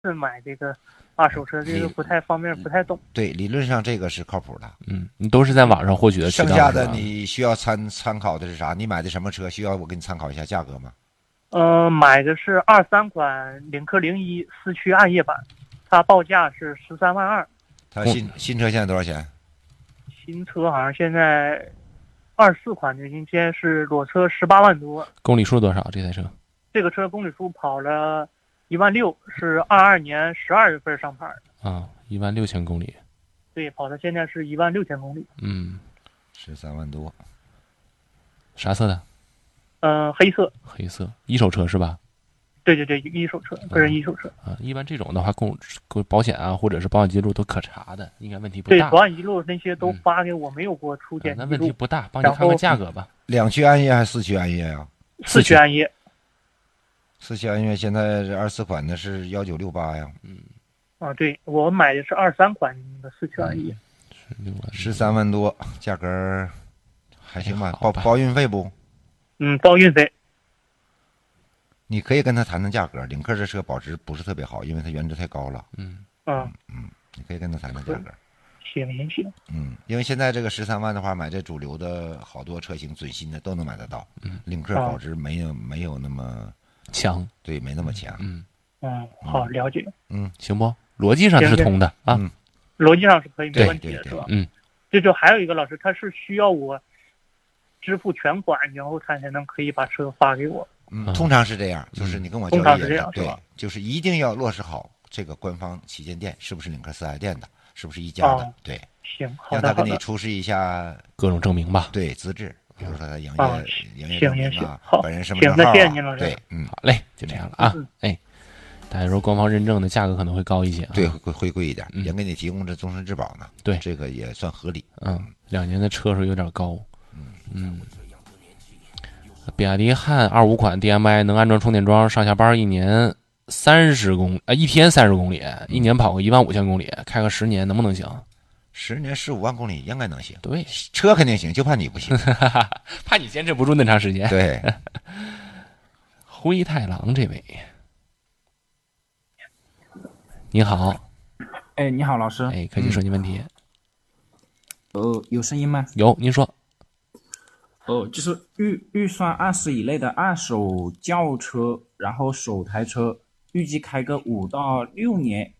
次买这个二手车，这个不太方便，不太懂。 对，理论上这个是靠谱的。 你都是在网上获取的渠道。 剩下的你需要参考的是啥？你买的什么车？需要我给你参考一下价格吗？ 买的是23款领克01四驱暗夜版，它报价是13万2。 它新车现在多少钱？ 新车好像现在24款的，现在是裸车18万多。 公里数多少？这台车？ 这个车公里数跑了1万6，是22年12月份上牌的。 啊，16000公里。 对，跑到现在是16000公里。 13万多。 啥色的？ 黑色。 黑色，一手车是吧？ 对，一手车，个人一手车。 一般这种的话，保险啊，或者是保养记录都可查的，应该问题不大。 大。 对，保养记录那些都发给我，没有过出检记录。 那问题不大，帮你看看价格吧。 2驱暗夜还是4驱暗夜呀 ？4驱暗夜。 4驱暗夜现在24款的是1968呀。 对，我买的是23款的4驱暗夜。 13万多，价格还行吧？包运费不？ 包运费。 你可以跟他谈谈价格。领克这车保值不是特别好，因为它原值太高了。你可以跟他谈谈价格。 行。 因为现在这个13万的话，买这主流的好多车型准新的都能买得到。领克保值没有那么强， 对，没那么强。 好，了解。 行不？逻辑上是通的啊。 逻辑上是可以，没问题的，是吧？这就还有一个老师，他是需要我支付全款，然后他才能可以把车发给我。 通常是这样，就是你跟我交易也是对，就是一定要落实好这个官方旗舰店是不是领克4S店的，是不是一家的？对， 行， 让他给你出示一下各种证明吧。 对，资质，比如说他营业证明啊，本人身份证号。 对， 好嘞，就这样了啊。大家说官方认证的价格可能会高一些， 对，会贵一点，也给你提供这终身质保呢。 对， 这个也算合理。 2年的车数有点高。比亚迪汉25款 DMI 能安装充电桩，上下班一天30公里，一年跑个15000公里，开个10年能不能行 ？10年15万公里应该能行。 对， 车肯定行，就怕你不行， 怕你坚持不住那长时间。 对， 灰太狼这位，你好。 你好，老师。 可以说你问题。 有声音吗？ 有，您说。 就是预算20以内的二手轿车，然后首台车，预计开个5到6年。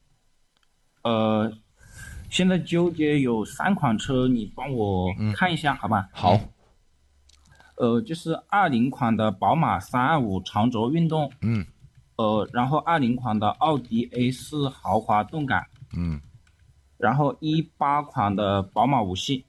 现在纠结有3款车，你帮我看一下，好吧？ 好。 就是20款的宝马325长轴运动，然后20款的奥迪 A4 豪华动感，然后18款的宝马5系。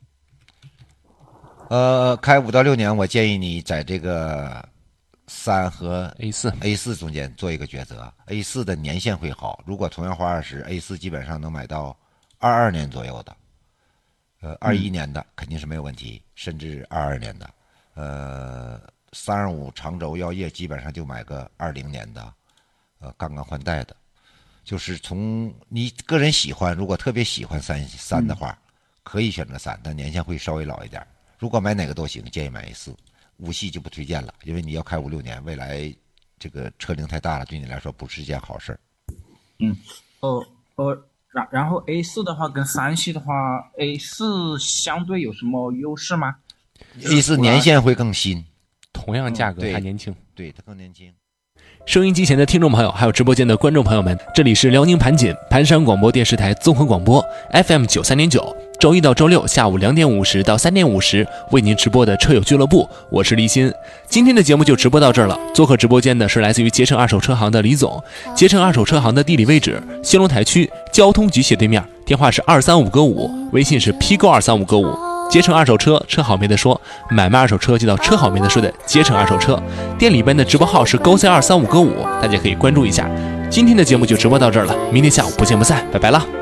开5到6年，我建议你在这个3和 A4 中间做一个抉择。A4 的年限会好，如果同样花20 ，A4 基本上能买到22年左右的，21年的肯定是没有问题，甚至22年的。325长轴耀夜基本上就买个20年的，刚刚换代的。就是从你个人喜欢，如果特别喜欢三的话，可以选择3，但年限会稍微老一点。如果买哪个都行，建议买 A4，5系就不推荐了，因为你要开5、6年，未来这个车龄太大了，对你来说不是一件好事。 然后 A4 的话跟3系的话 ，A4 相对有什么优势吗？ A4 年限会更新， 同样价格还年轻， 对，它更年轻。 收音机前的听众朋友，还有直播间的观众朋友们，这里是辽宁盘锦盘山广播电视台综合广播 FM 93.9，周一到周六下午2点50到3点50为您直播的车友俱乐部，我是黎鑫。今天的节目就直播到这儿了。做客直播间的是来自于捷诚二手车行的李总。捷诚二手车行的地理位置：兴隆台区交通局斜对面，电话是235个5，微信是批购235个5。捷诚二手车，车好没得说，买卖二手车就到车好没得说的捷诚二手车。店里边的直播号是GoC235个5，大家可以关注一下。今天的节目就直播到这儿了，明天下午不见不散，拜拜了。